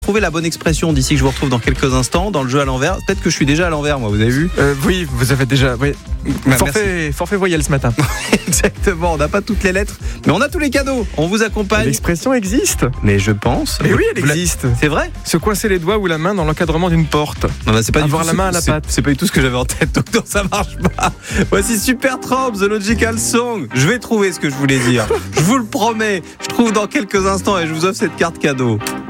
trouver la bonne expression d'ici que je vous retrouve dans quelques instants dans le jeu à l'envers. Peut-être que je suis déjà à l'envers, moi, vous avez vu? Oui, vous avez déjà. Oui. Forfait voyelle ce matin. Exactement, on n'a pas toutes les lettres, mais on a tous les cadeaux. On vous accompagne. L'expression existe. Mais je pense. Mais oui, elle existe. C'est vrai? Se coincer les doigts ou la main dans l'encadrement d'une porte. Non, c'est pas avoir du tout, la main à la patte. C'est pas du tout ce que j'avais en tête, donc non, ça marche pas. Voici Supertramp, The Logical Song. Je vais trouver ce que je voulais dire. Je vous le promets. Je trouve dans quelques instants et je vous offre cette carte cadeau.